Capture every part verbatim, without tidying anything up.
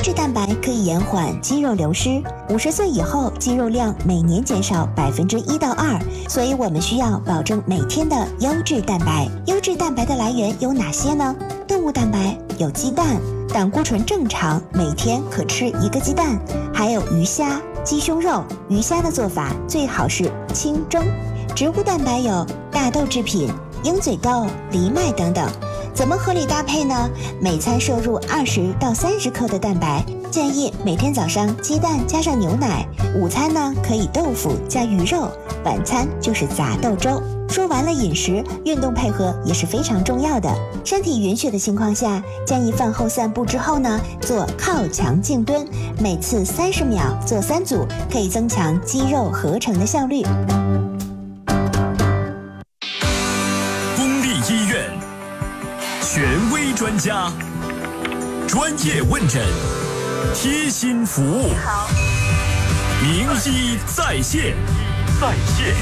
质蛋白可以延缓肌肉流失，五十岁以后肌肉量每年减少百分之一到二，所以我们需要保证每天的优质蛋白。优质蛋白的来源有哪些呢？动物蛋白有鸡蛋，胆固醇正常，每天可吃一个鸡蛋，还有鱼虾、鸡胸肉。鱼虾的做法最好是清蒸。植物蛋白有大豆制品、鹰嘴豆、藜麦等等。怎么合理搭配呢？每餐摄入二十到三十克的蛋白，建议每天早上鸡蛋加上牛奶，午餐呢可以豆腐加鱼肉，晚餐就是杂豆粥。说完了饮食，运动配合也是非常重要的。身体允许的情况下，建议饭后散步之后呢，做靠墙静蹲，每次三十秒做三组，可以增强肌肉合成的效率。 公立医院，权威专家，专业问诊，贴心服务。好，名医在线，在线。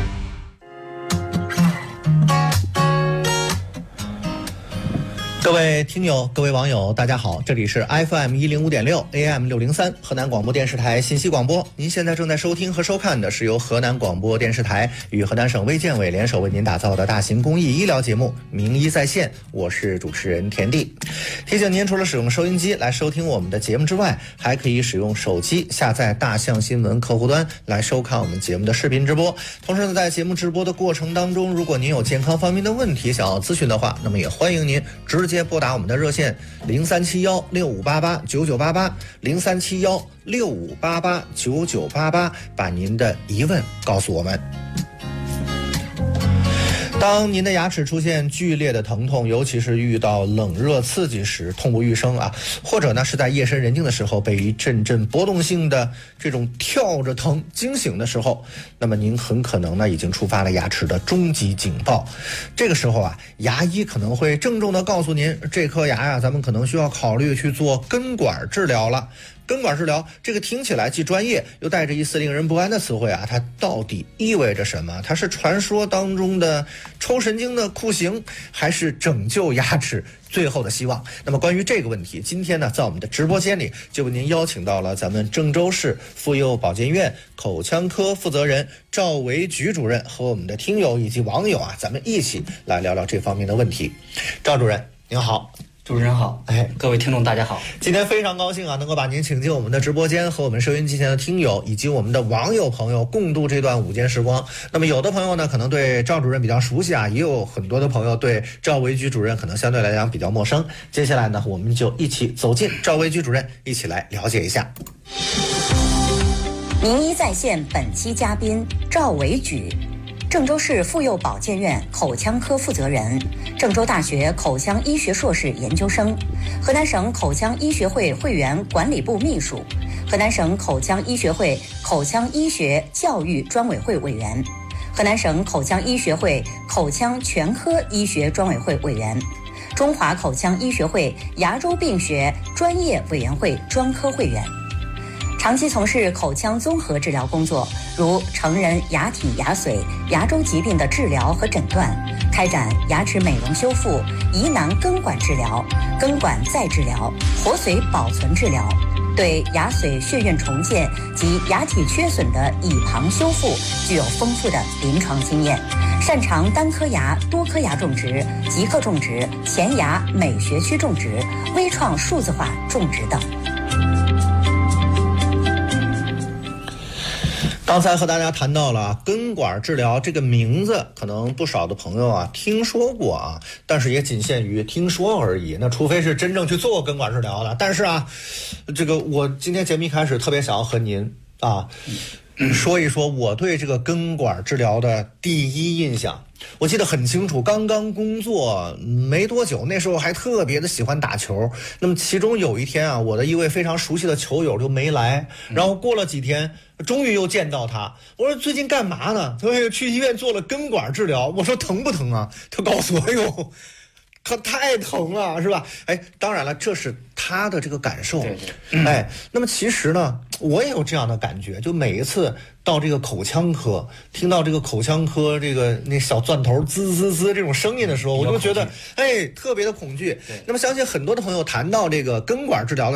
各位听友，各位网友，大家好，这里是 F M 一零五点六 A M 六零三河南广播电视台信息广播。您现在正在收听和收看的是由河南广播电视台与河南省卫健委联手为您打造的大型公益医疗节目《名医在线》，我是主持人田地。提醒您，除了使用收音机来收听我们的节目之外，还可以使用手机下载大象新闻客户端来收看我们节目的视频直播。同时呢，在节目直播的过程当中，如果您有健康方面的问题想要咨询的话，那么也欢迎您直接拨打我们的热线零三七幺六五八八九九八八零三七幺六五八八九九八八，把您的疑问告诉我们。当您的牙齿出现剧烈的疼痛，尤其是遇到冷热刺激时痛不欲生啊，或者呢是在夜深人静的时候被一阵阵波动性的这种跳着疼惊醒的时候，那么您很可能呢已经触发了牙齿的终极警报。这个时候啊，牙医可能会郑重地告诉您，这颗牙呀，咱们可能需要考虑去做根管治疗了。根管治疗这个听起来既专业又带着一丝令人不安的词汇啊，它到底意味着什么？它是传说当中的抽神经的酷刑，还是拯救牙齿最后的希望？那么关于这个问题，今天呢，在我们的直播间里就为您邀请到了咱们郑州市妇幼保健院口腔科负责人赵维菊主任和我们的听友以及网友啊，咱们一起来聊聊这方面的问题。赵主任您好。 主持人好，哎，各位听众大家好。 今天非常高兴啊，能够把您请进我们的直播间，和我们收音机前的听友以及我们的网友朋友共度这段午间时光。那么有的朋友呢可能对赵主任比较熟悉啊，也有很多的朋友对赵维菊主任可能相对来讲比较陌生。接下来呢，我们就一起走进赵维菊主任，一起来了解一下。 名医在线本期嘉宾赵维菊，郑州市妇幼保健院口腔科负责人，郑州大学口腔医学硕士研究生，河南省口腔医学会会员管理部秘书，河南省口腔医学会口腔医学教育专委会委员，河南省口腔医学会口腔全科医学专委会委员，中华口腔医学会牙周病学专业委员会专科会员。长期从事口腔综合治疗工作，如成人牙体牙髓、牙周疾病的治疗和诊断，开展牙齿美容修复、疑难根管治疗、根管再治疗、活髓保存治疗，对牙髓血院重建及牙体缺损的以旁修复具有丰富的临床经验，擅长单颗牙、多颗牙种植、极客种植、前牙美学区种植、微创数字化种植等。 刚才和大家谈到了根管治疗这个名字，可能不少的朋友啊听说过啊，但是也仅限于听说而已。那除非是真正去做根管治疗的。但是啊，这个我今天节目一开始特别想要和您啊说一说我对这个根管治疗的第一印象。我记得很清楚，刚刚工作没多久，那时候还特别的喜欢打球。那么其中有一天啊，我的一位非常熟悉的球友就没来，然后过了几天终于又见到他，我说最近干嘛呢？他说去医院做了根管治疗。我说疼不疼啊？他告诉我，哎呦，他太疼了，是吧？哎，当然了，这是他的这个感受。 对对， 哎，那么其实呢，我也有这样的感觉，就每一次到这个口腔科，听到这个口腔科这个那小钻头滋滋滋这种声音的时候，我就觉得哎特别的恐惧。那么相信很多的朋友谈到这个根管治疗的